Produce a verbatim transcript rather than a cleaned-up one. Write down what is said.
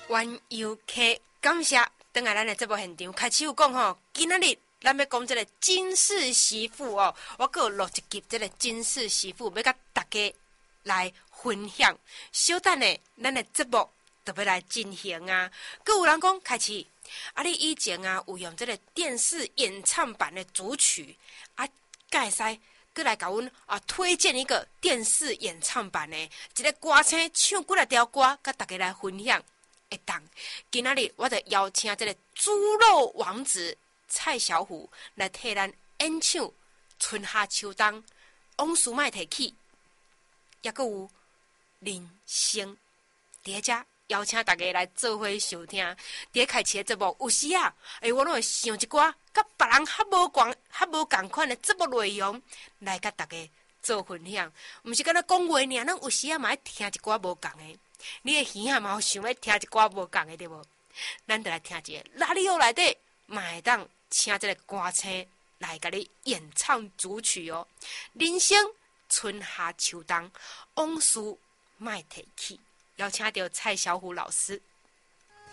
玩游客，感谢等下咱的节目现场开始有讲吼，今仔日咱要讲这个金氏媳妇哦，我搁有录一集这个金氏媳妇，要甲大家来分享。小等呢，咱的节目就要来进行啊。搁有人讲开始，啊，你以前啊有用这个电视演唱版的主曲啊，会使搁来甲阮啊推荐一个电视演唱版的一个歌星唱几啊条歌，甲大家来分享。会当今仔日我就邀请这个猪肉王子蔡小虎来替咱演唱《春夏秋冬》，往事莫提起，也阁有人生。伫遮邀请大家来做伙收听。伫开始的节目，有时啊，哎，我拢会想一寡甲别人较无共、较无共款的节目内容来甲大家做分享。毋是敢若讲话尔，咱有时啊嘛爱听一寡无共的。你的耳啊嘛有想要听一寡无共的对无？咱就来听一个，哪里有内底嘛会当请这个歌星来甲你演唱主曲哦。人生春夏秋冬，往事莫提起，邀请到蔡小虎老师。